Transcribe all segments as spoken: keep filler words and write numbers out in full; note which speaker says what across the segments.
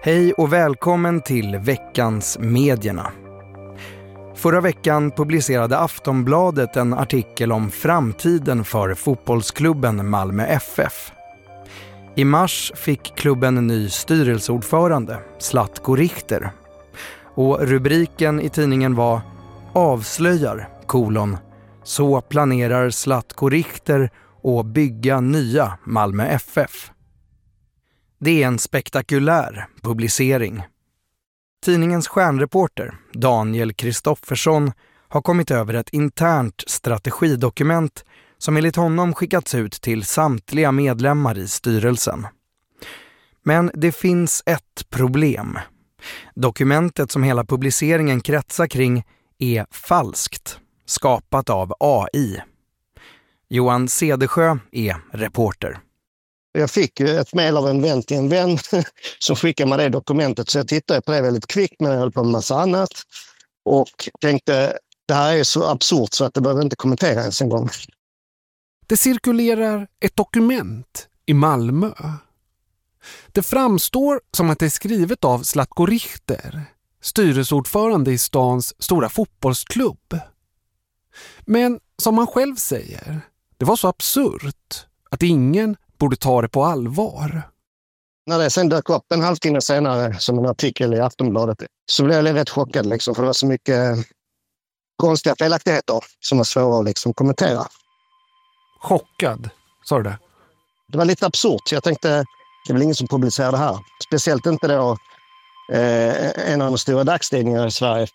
Speaker 1: Hej och välkommen till veckans medierna. Förra veckan publicerade Aftonbladet en artikel om framtiden för fotbollsklubben Malmö F F. I mars fick klubben en ny styrelseordförande, Zlatko Richter. Och rubriken i tidningen var "Avslöjar, kolon, så planerar Zlatko Richter att bygga nya Malmö F F". Det är en spektakulär publicering. Tidningens stjärnreporter Daniel Kristoffersson har kommit över ett internt strategidokument som enligt honom skickats ut till samtliga medlemmar i styrelsen. Men det finns ett problem. Dokumentet som hela publiceringen kretsar kring är falskt, skapat av A I. Johan Cedersjö är reporter.
Speaker 2: Jag fick ju ett mejl av en vän till en vän som skickade mig det dokumentet, så jag tittade på det väldigt kvickt, men jag höll på en massa annat och tänkte, det här är så absurt så att det behöver inte kommentera ens en gång.
Speaker 3: Det cirkulerar ett dokument i Malmö. Det framstår som att det är skrivet av Zlatko Richter, styrelseordförande i stans stora fotbollsklubb. Men som han själv säger, det var så absurt att ingen borde ta det på allvar.
Speaker 2: När det sen dök upp en halvtimme senare som en artikel i Aftonbladet, så blev jag rätt chockad liksom, för det var så mycket konstiga felaktigheter som var svåra att liksom kommentera.
Speaker 3: Chockad, sa du det?
Speaker 2: Det var lite absurt, så jag tänkte, det är väl ingen som publicerar det här. Speciellt inte då eh, en av de stora dagstidningarna i Sverige.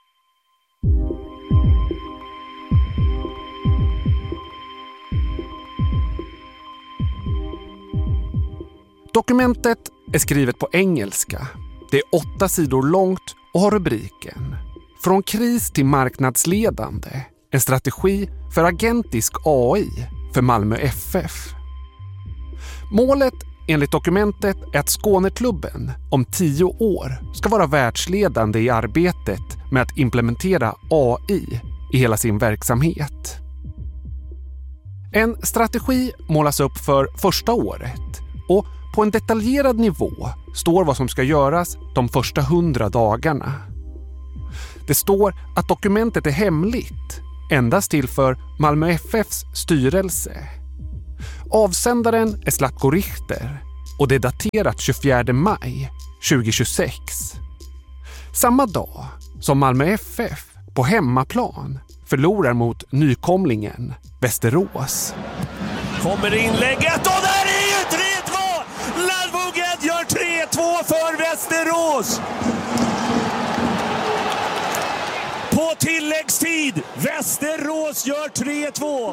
Speaker 3: Dokumentet är skrivet på engelska. Det är åtta sidor långt och har rubriken "Från kris till marknadsledande. En strategi för agentisk A I för Malmö F F". Målet enligt dokumentet är att Skåneklubben om tio år ska vara världsledande i arbetet med att implementera A I i hela sin verksamhet. En strategi målas upp för första året och på en detaljerad nivå står vad som ska göras de första hundra dagarna. Det står att dokumentet är hemligt, endast till för Malmö F F:s styrelse. Avsändaren är Zlatko Richter och det är daterat tjugofjärde maj tjugohundratjugosex. Samma dag som Malmö F F på hemmaplan förlorar mot nykomlingen Västerås.
Speaker 4: Kommer inlägget och där är ju tre två! Lalvoged gör tre två för Västerås! På tilläggstid, Västerås gör tre två!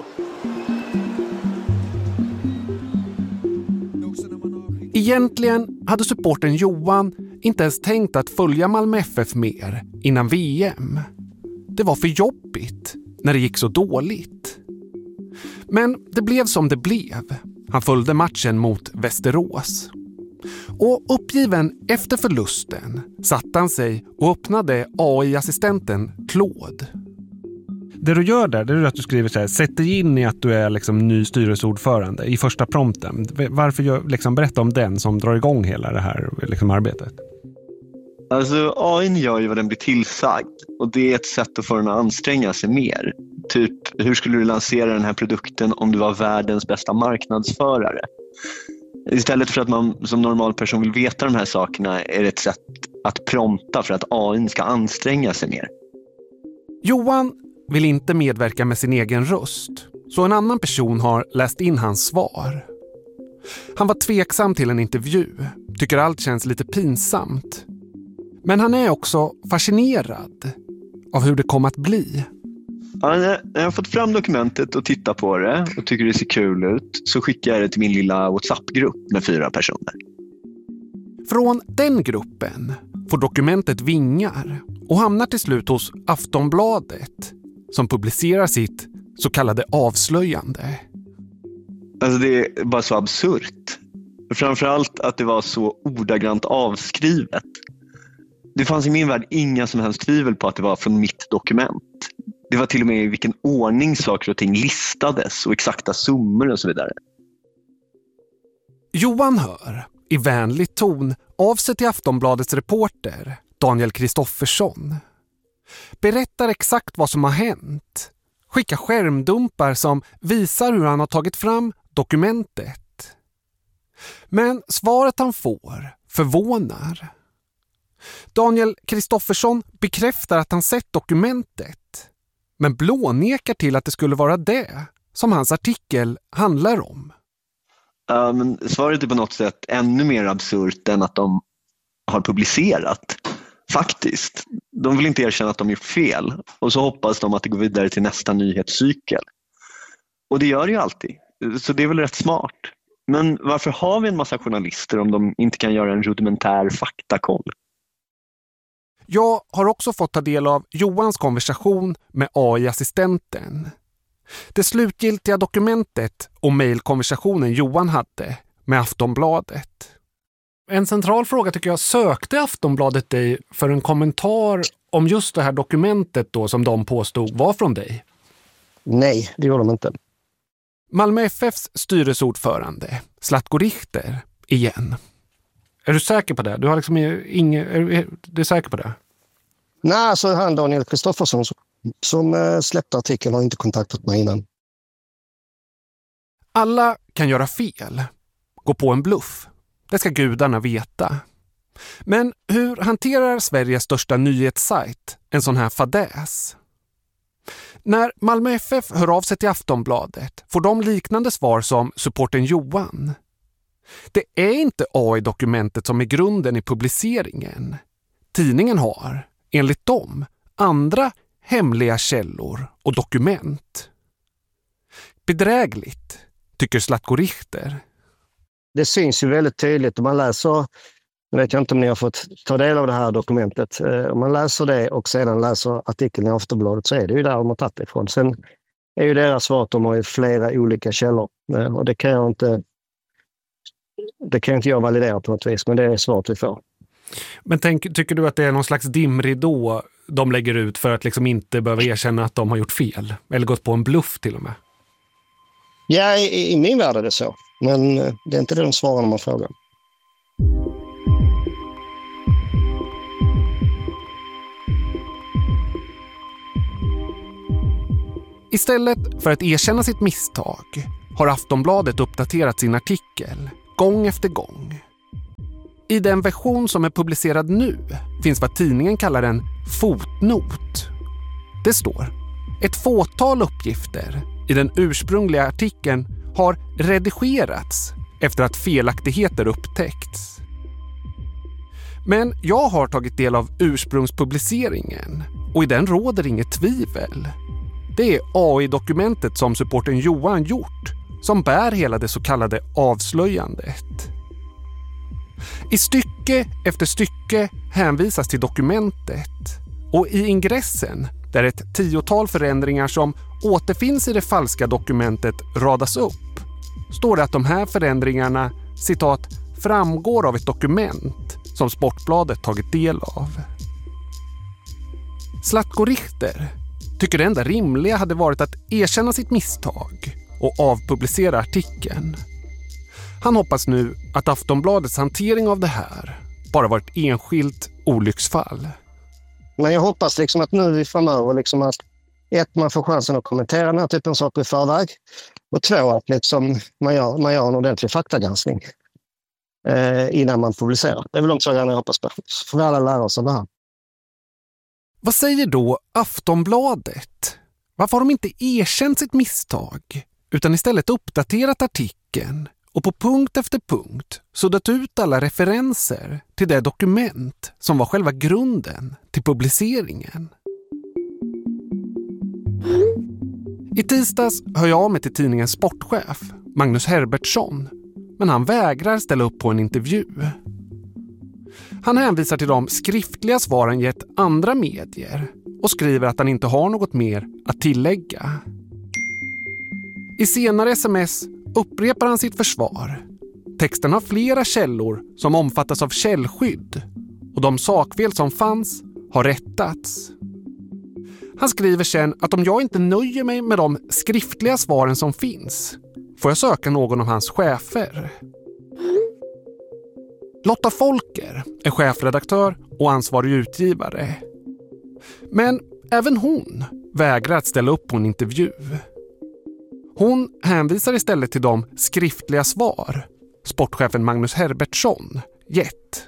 Speaker 3: Egentligen hade supporten Johan inte ens tänkt att följa Malmö F F mer innan V M. Det var för jobbigt när det gick så dåligt. Men det blev som det blev. Han följde matchen mot Västerås. Och uppgiven efter förlusten satte han sig och öppnade A I-assistenten Claude.
Speaker 5: Det du gör där, det är att du skriver så här: sätt dig in i att du är liksom ny styrelseordförande i första prompten. Varför gör, liksom, berätta om den som drar igång hela det här liksom, arbetet.
Speaker 6: Alltså A I gör ju vad den blir tillsagd, och det är ett sätt att få den att anstränga sig mer. Typ, hur skulle du lansera den här produkten om du var världens bästa marknadsförare? Istället för att man som normal person vill veta de här sakerna är det ett sätt att prompta för att A I ska anstränga sig mer.
Speaker 3: Johan vill inte medverka med sin egen röst, så en annan person har läst in hans svar. Han var tveksam till en intervju, tycker allt känns lite pinsamt. Men han är också fascinerad av hur det kommer att bli.
Speaker 6: Ja, när jag har fått fram dokumentet och tittat på det och tycker det ser kul ut, så skickar jag det till min lilla WhatsApp-grupp med fyra personer.
Speaker 3: Från den gruppen får dokumentet vingar och hamnar till slut hos Aftonbladet, som publicerar sitt så kallade avslöjande.
Speaker 6: Alltså det är bara så absurt. Framförallt att det var så ordagrant avskrivet. Det fanns i min värld inga som helst tvivel på att det var från mitt dokument. Det var till och med i vilken ordning saker och ting listades och exakta summor och så vidare.
Speaker 3: Johan hör i vänlig ton av sig till Aftonbladets reporter Daniel Kristoffersson. Berättar exakt vad som har hänt. Skickar skärmdumpar som visar hur han har tagit fram dokumentet. Men svaret han får förvånar. Daniel Kristoffersson bekräftar att han sett dokumentet, men blånekar till att det skulle vara det som hans artikel handlar om.
Speaker 6: Uh, men svaret är på något sätt ännu mer absurt än att de har publicerat. Faktiskt. De vill inte erkänna att de gjort fel. Och så hoppas de att det går vidare till nästa nyhetscykel. Och det gör det ju alltid. Så det är väl rätt smart. Men varför har vi en massa journalister om de inte kan göra en rudimentär faktakoll?
Speaker 3: Jag har också fått ta del av Johans konversation med A I-assistenten. Det slutgiltiga dokumentet och mejlkonversationen Johan hade med Aftonbladet. En central fråga tycker jag, sökte Aftonbladet dig för en kommentar om just det här dokumentet då som de påstod var från dig?
Speaker 2: Nej, det gjorde de inte.
Speaker 3: Malmö F F:s styrelseordförande, Zlatko Richter, igen. Är du säker på det? Du har liksom ingen, är, är du är säker på det?
Speaker 2: Nej, så han Daniel Kristoffersson som, som släppte artikeln har inte kontaktat mig innan.
Speaker 3: Alla kan göra fel. Gå på en bluff. Det ska gudarna veta. Men hur hanterar Sveriges största nyhetssajt en sån här fadäs? När Malmö F F hör av sig till Aftonbladet får de liknande svar som supporten Johan. Det är inte A I-dokumentet som är grunden i publiceringen. Tidningen har, enligt dem, andra hemliga källor och dokument. Bedrägligt, tycker Zlatko Richter.
Speaker 2: Det syns ju väldigt tydligt om man läser, jag vet inte om ni har fått ta del av det här dokumentet, om man läser det och sedan läser artikeln i Aftonbladet så är det ju där de har tagit ifrån. Sen är ju deras svar att de har ju flera olika källor och det kan jag inte det kan inte jag validera på något vis, men det är svaret vi får.
Speaker 3: Men tänk, tycker du att det är någon slags dimridå de lägger ut för att liksom inte behöva erkänna att de har gjort fel? Eller gått på en bluff till och med?
Speaker 2: Ja, i, i min värld är det så. Men det är inte det de svarar när man frågar.
Speaker 3: Istället för att erkänna sitt misstag har Aftonbladet uppdaterat sin artikel gång efter gång. I den version som är publicerad nu finns vad tidningen kallar en fotnot. Det står: ett fåtal uppgifter i den ursprungliga artikeln har redigerats efter att felaktigheter upptäckts. Men jag har tagit del av ursprungspubliceringen och i den råder inget tvivel. Det är A I-dokumentet som supporten Johan gjort som bär hela det så kallade avslöjandet. I stycke efter stycke hänvisas till dokumentet och i ingressen, där ett tiotal förändringar som återfinns i det falska dokumentet radas upp, står det att de här förändringarna, citat, framgår av ett dokument som Sportbladet tagit del av. Zlatko Richter tycker det enda rimliga hade varit att erkänna sitt misstag och avpublicera artikeln. Han hoppas nu att Aftonbladets hantering av det här bara var ett enskilt olycksfall.
Speaker 2: Men jag hoppas liksom att nu i framöver liksom att ett, man får chansen att kommentera den här typen av saker i förväg och två, att liksom man, gör, man gör en ordentlig faktagranskning eh, innan man publicerar. Det är väl de två grejerna jag hoppas på. Så får vi alla lära oss av det här.
Speaker 3: Vad säger då Aftonbladet? Varför har de inte erkänt sitt misstag utan istället uppdaterat artikeln och på punkt efter punkt suddat ut alla referenser till det dokument som var själva grunden till publiceringen? I tisdags hör jag av mig till tidningens sportchef, Magnus Herbertsson, men han vägrar ställa upp på en intervju. Han hänvisar till de skriftliga svaren gett andra medier och skriver att han inte har något mer att tillägga. I senare sms upprepar han sitt försvar. Texten har flera källor som omfattas av källskydd och de sakfel som fanns har rättats. Han skriver sen att om jag inte nöjer mig med de skriftliga svaren som finns får jag söka någon av hans chefer. Lotta Folker är chefredaktör och ansvarig utgivare. Men även hon vägrar att ställa upp på en intervju. Hon hänvisar istället till de skriftliga svar sportchefen Magnus Herbertsson gett.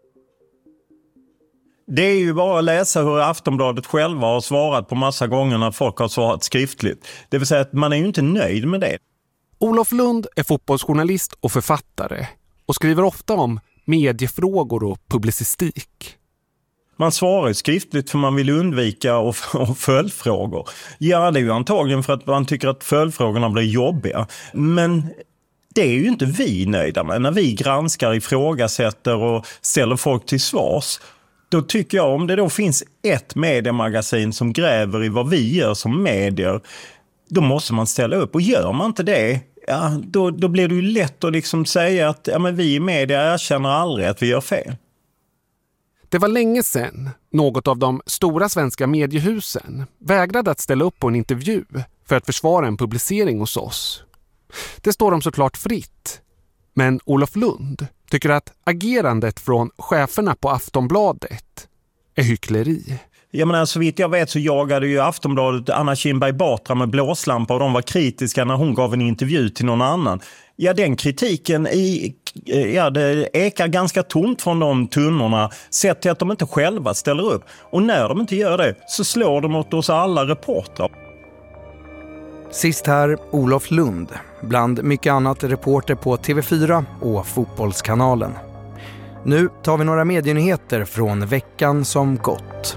Speaker 7: Det är ju bara att läsa hur Aftonbladet själva har svarat på massa gånger när folk har svarat skriftligt. Det vill säga att man är ju inte nöjd med det.
Speaker 3: Olof Lund är fotbollsjournalist och författare och skriver ofta om mediefrågor och publicistik.
Speaker 7: Man svarar skriftligt för man vill undvika och, och följdfrågor. Ja, det är ju antagligen för att man tycker att följdfrågorna blir jobbiga. Men det är ju inte vi nöjda med. När vi granskar, ifrågasätter och ställer folk till svars, då tycker jag om det då finns ett mediemagasin som gräver i vad vi gör som medier, då måste man ställa upp. Och gör man inte det, ja, då, då blir det ju lätt att liksom säga att ja, men vi i media erkänner aldrig att vi gör fel.
Speaker 3: Det var länge sedan något av de stora svenska mediehusen vägrade att ställa upp på en intervju för att försvara en publicering hos oss. Det står dem såklart fritt. Men Olof Lund tycker att agerandet från cheferna på Aftonbladet är hyckleri.
Speaker 7: Jag menar, så vitt jag vet så jagade ju Aftonbladet Anna Kinberg Batra med blåslampa och de var kritiska när hon gav en intervju till någon annan. Ja, den kritiken i, ja, det ekar ganska tomt från de tunnorna, sett till att de inte själva ställer upp. Och när de inte gör det så slår de mot oss alla reportrar.
Speaker 1: Sist här Olof Lund, bland mycket annat reporter på T V fyra och Fotbollskanalen. Nu tar vi några medienyheter från veckan som gått.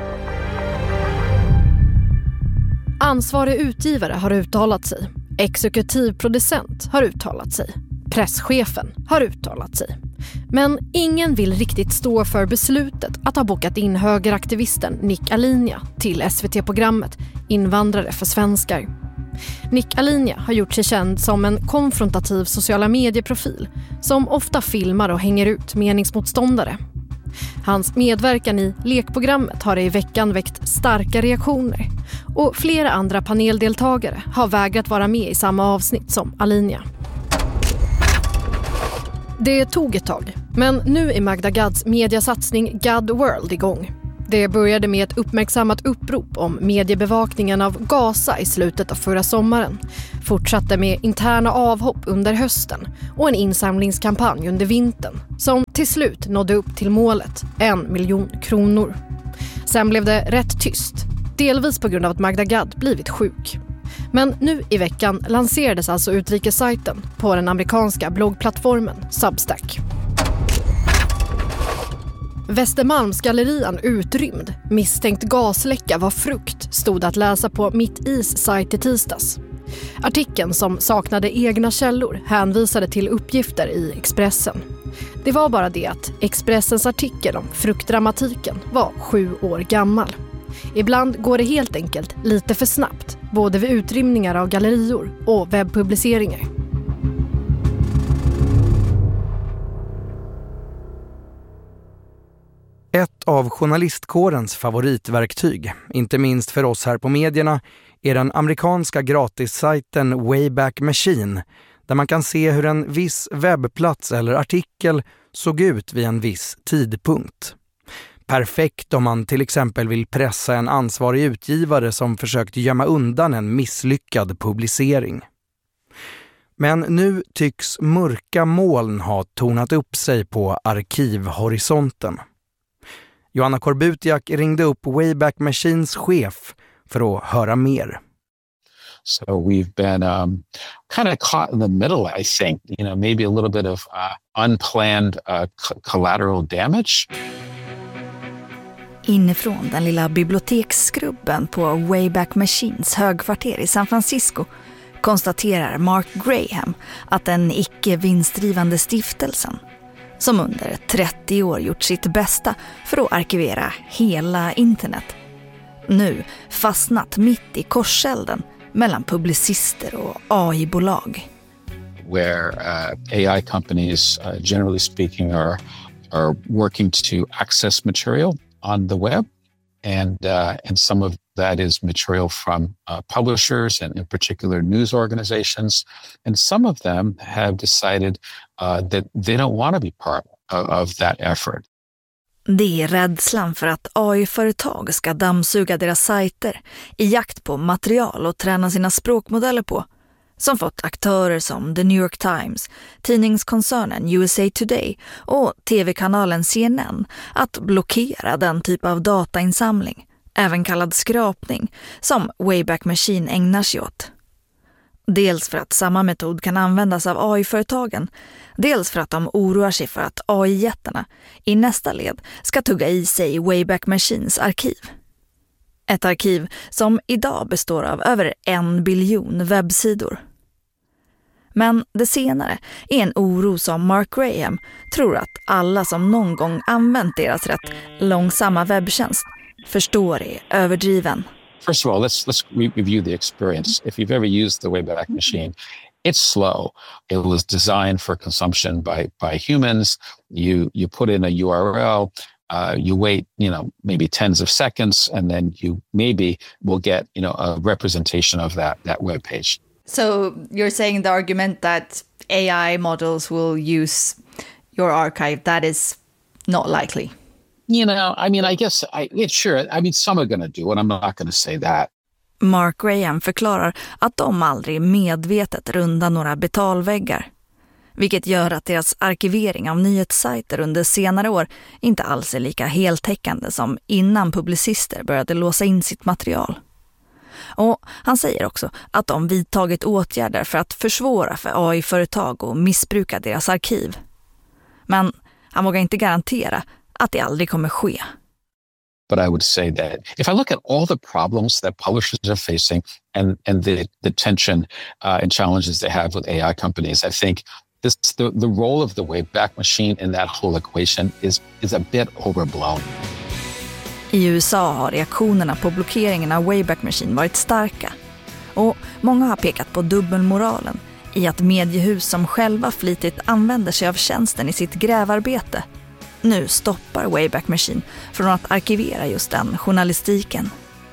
Speaker 8: Ansvarig utgivare har uttalat sig. Exekutivproducent har uttalat sig. Presschefen har uttalat sig. Men ingen vill riktigt stå för beslutet att ha bokat in högeraktivisten Nick Alinea till S V T-programmet Invandrare för svenskar. Nick Alinea har gjort sig känd som en konfrontativ sociala medieprofil som ofta filmar och hänger ut meningsmotståndare. Hans medverkan i lekprogrammet har i veckan väckt starka reaktioner och flera andra paneldeltagare har vägrat vara med i samma avsnitt som Alinea. Det tog ett tag, men nu är Magda Gads mediasatsning God World igång. Det började med ett uppmärksammat upprop om mediebevakningen av Gaza i slutet av förra sommaren, fortsatte med interna avhopp under hösten och en insamlingskampanj under vintern som till slut nådde upp till målet, en miljon kronor. Sen blev det rätt tyst, delvis på grund av att Magda Gad blivit sjuk. Men nu i veckan lanserades alltså utrikessajten på den amerikanska bloggplattformen Substack. Västermalmsgallerian utrymd, misstänkt gasläcka var frukt, stod att läsa på Mitt Is sajt i tisdags. Artikeln, som saknade egna källor, hänvisade till uppgifter i Expressen. Det var bara det att Expressens artikel om fruktdramatiken var sju år gammal. Ibland går det helt enkelt lite för snabbt, både vid utrymningar av gallerior och webbpubliceringar.
Speaker 1: Ett av journalistkårens favoritverktyg, inte minst för oss här på medierna, är den amerikanska gratissajten Wayback Machine, där man kan se hur en viss webbplats eller artikel såg ut vid en viss tidpunkt. Perfekt om man till exempel vill pressa en ansvarig utgivare som försökt gömma undan en misslyckad publicering. Men nu tycks mörka moln ha tornat upp sig på arkivhorisonten. Joanna Korbutiak ringde upp Wayback Machines chef för att höra mer.
Speaker 9: So we've been um, kind of caught in the middle, I think. You know, maybe a little bit of uh, unplanned uh, c- collateral damage.
Speaker 10: Inifrån den lilla biblioteksskrubben på Wayback Machines högkvarter i San Francisco konstaterar Mark Graham att den icke-vinstdrivande stiftelsen, som under trettio år gjort sitt bästa för att arkivera hela internet, nu fastnat mitt i korselden mellan publicister och A I-bolag.
Speaker 9: Where uh, A I companies, uh, generally speaking, are, are working to access material on the web. And, uh, and some of that is material from uh, publishers and in particular news organizations. And some of them have decided uh, that they don't want to be part of, of that effort.
Speaker 10: Det är rädslan för att A I-företag ska dammsuga deras sajter i jakt på material och träna sina språkmodeller på som fått aktörer som The New York Times, tidningskoncernen U S A Today och tv-kanalen C N N att blockera den typ av datainsamling, även kallad skrapning, som Wayback Machine ägnar sig åt. Dels för att samma metod kan användas av A I-företagen, dels för att de oroar sig för att A I-jättarna i nästa led ska tugga i sig Wayback Machines arkiv. Ett arkiv som idag består av över en biljon webbsidor. Men det senare är en oro som Mark Graham tror att alla som någon gång använt deras rätt långsamma webbtjänst förstår är överdriven.
Speaker 9: First of all, let's let's review the experience. If you've ever used the Wayback Machine, it's slow. It was designed for consumption by by humans. You you put in a U R L, uh, you wait, you know, maybe tens of seconds, and then you maybe will get, you know, a representation of that that web page.
Speaker 11: So you're saying the argument that A I models will use your archive, that is not likely?
Speaker 9: You know, I mean, I guess, I yeah, sure. I mean, some are going to do it. I'm not going to say that.
Speaker 10: Mark Graham förklarar att de aldrig medvetet rundar några betalväggar, vilket gör att deras arkivering av nyhetssajter under senare år inte alls är lika heltäckande som innan publicister började låsa in sitt material. Och han säger också att de vidtagit åtgärder för att försvåra för A I-företag och missbruka deras arkiv. Men han vågar inte garantera att det aldrig kommer ske.
Speaker 9: But I would say that if I look at all the problems that publishers are facing and, and the, the tension uh, and challenges they have with A I companies, I think this, the, the role of the Wayback Machine in that whole equation is, is a bit overblown.
Speaker 10: I U S A har reaktionerna på blockeringen av Wayback Machine varit starka. Och många har pekat på dubbelmoralen i att mediehus som själva flitigt använder sig av tjänsten i sitt grävarbete nu stoppar Wayback Machine från att arkivera just den journalistiken.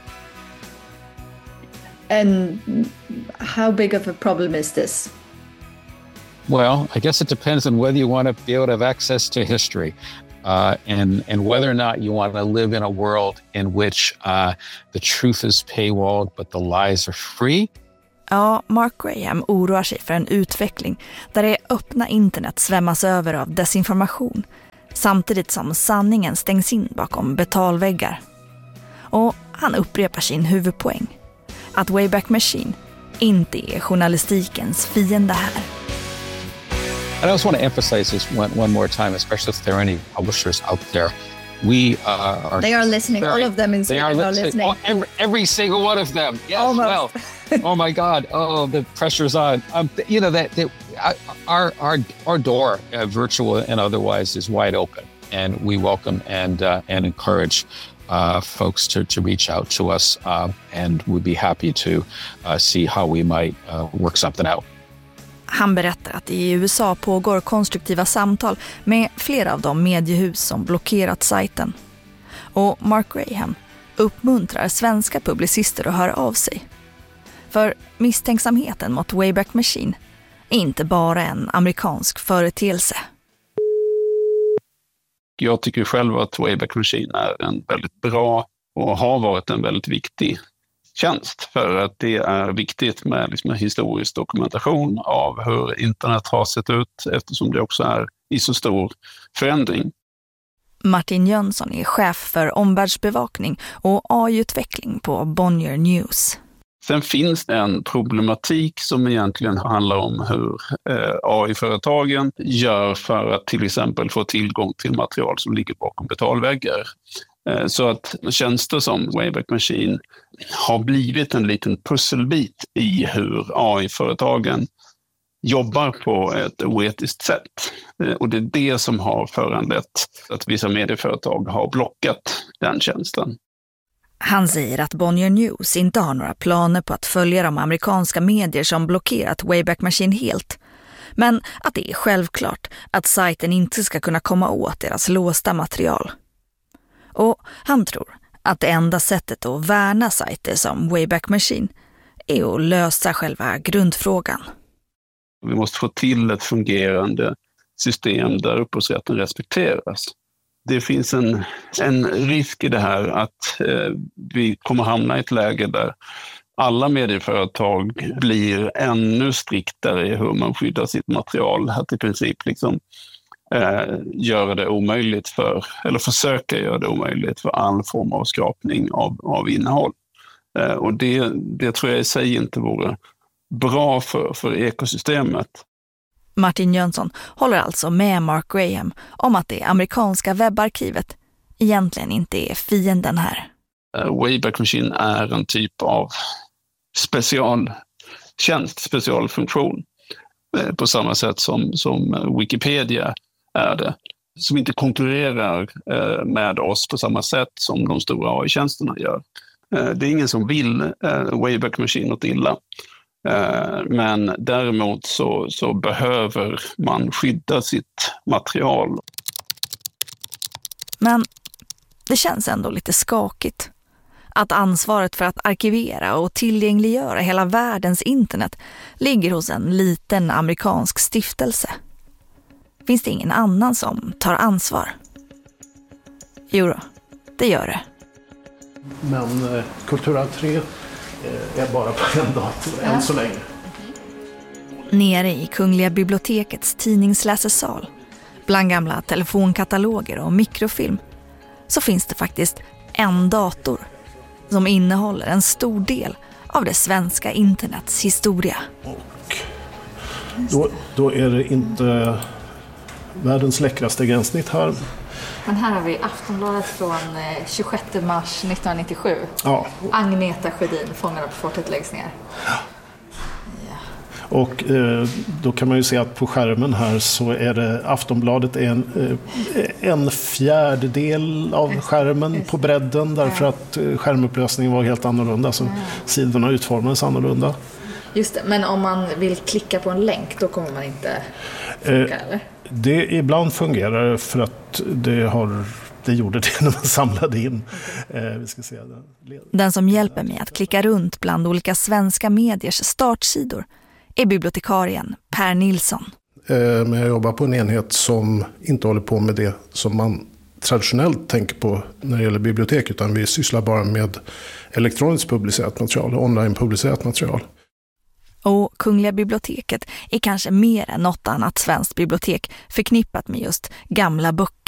Speaker 11: And how big of a problem is this?
Speaker 9: Well, I guess it depends on whether you want to be able to have access to history uh, and, and whether or not you want to live in a world in which uh, the truth is paywalled but the lies are free.
Speaker 10: Ja, Mark Graham oroar sig för en utveckling där det öppna internet svämmas över av desinformation samtidigt som sanningen stängs in bakom betalväggar. Och han upprepar sin huvudpoäng, att Wayback Machine inte är journalistikens fiende här.
Speaker 9: And I just want to emphasize this one, one more time, especially if there are any publishers out there. We uh, are...
Speaker 11: They are listening.
Speaker 9: Very,
Speaker 11: all of them in
Speaker 9: they are,
Speaker 11: are
Speaker 9: listening.
Speaker 11: listening.
Speaker 9: Oh, every, every single one of them. Yes,
Speaker 11: Almost.
Speaker 9: well. Oh, my God. Oh, the pressure's on. Um, you know, that, that our, our, our door, uh, virtual and otherwise, is wide open. And we welcome and, uh, and encourage uh, folks to, to reach out to us. Uh, and we'd be happy to uh, see how we might uh, work something out.
Speaker 10: Han berättar att i U S A pågår konstruktiva samtal med flera av de mediehus som blockerat sajten. Och Mark Graham uppmuntrar svenska publicister att höra av sig. För misstänksamheten mot Wayback Machine är inte bara en amerikansk företeelse.
Speaker 12: Jag tycker själv att Wayback Machine är en väldigt bra och har varit en väldigt viktig tjänst, för att det är viktigt med liksom en historisk dokumentation av hur internet har sett ut, eftersom det också är i så stor förändring.
Speaker 10: Martin Jönsson är chef för omvärldsbevakning och A I-utveckling på Bonnier News.
Speaker 12: Sen finns det en problematik som egentligen handlar om hur eh, A I-företagen gör för att till exempel få tillgång till material som ligger bakom betalväggar. Eh, så att tjänster som Wayback Machine har blivit en liten pusselbit i hur A I-företagen jobbar på ett oetiskt sätt. Eh, och det är det som har föranlett att vissa medieföretag har blockat den tjänsten.
Speaker 10: Han säger att Bonnier News inte har några planer på att följa de amerikanska medier som blockerat Wayback Machine helt. Men att det är självklart att sajten inte ska kunna komma åt deras låsta material. Och han tror att det enda sättet att värna sajter som Wayback Machine är att lösa själva grundfrågan.
Speaker 12: Vi måste få till ett fungerande system där upphovsrätten respekteras. Det finns en, en risk i det här att eh, vi kommer hamna i ett läge där alla medieföretag blir ännu striktare i hur man skyddar sitt material. Att i princip liksom, eh, göra det omöjligt för, eller försöka göra det omöjligt för all form av skrapning av, av innehåll. Eh, och det, det tror jag i sig inte vore bra för, för ekosystemet.
Speaker 10: Martin Jönsson håller alltså med Mark Graham om att det amerikanska webbarkivet egentligen inte är fienden här.
Speaker 12: Wayback Machine är en typ av specialtjänst, specialfunktion på samma sätt som, som Wikipedia är det. Som inte konkurrerar med oss på samma sätt som de stora A I-tjänsterna gör. Det är ingen som vill Wayback Machine något illa. Men däremot så, så behöver man skydda sitt material.
Speaker 10: Men det känns ändå lite skakigt. Att ansvaret för att arkivera och tillgängliggöra hela världens internet ligger hos en liten amerikansk stiftelse. Finns det ingen annan som tar ansvar? Jo då, det gör det.
Speaker 13: Men eh, Kultura tre eh, är bara på en dator ja. än så länge.
Speaker 10: Nere i Kungliga bibliotekets tidningsläsesal, bland gamla telefonkataloger och mikrofilm, så finns det faktiskt en dator som innehåller en stor del av det svenska internets historia.
Speaker 13: Och då, då är det inte världens läckraste gränssnitt här.
Speaker 11: Men här har vi Aftonbladet från tjugosjätte mars nittonhundranittiosju.
Speaker 13: Ja.
Speaker 11: Agneta Sjödin, Fångarna på fortet läggs ner.
Speaker 13: Ja. Och eh, då kan man ju se att på skärmen här så är det Aftonbladet är en, eh, en fjärdedel av skärmen på bredden därför att eh, skärmupplösningen var helt annorlunda. Så sidorna utformades annorlunda.
Speaker 11: Just det, men om man vill klicka på en länk då kommer man inte funka, eh, eller?
Speaker 13: Det ibland fungerar för att det, har, det gjorde det när man samlade in. Eh, vi ska se det.
Speaker 10: Den som hjälper mig att klicka runt bland olika svenska mediers startsidor är bibliotekarien Per Nilsson.
Speaker 13: Eh, men jag jobbar på en enhet som inte håller på med det som man traditionellt tänker på när det gäller bibliotek, utan vi sysslar bara med elektroniskt publicerat material, online-publicerat material.
Speaker 10: Och Kungliga biblioteket är kanske mer än något annat svenskt bibliotek förknippat med just gamla böcker.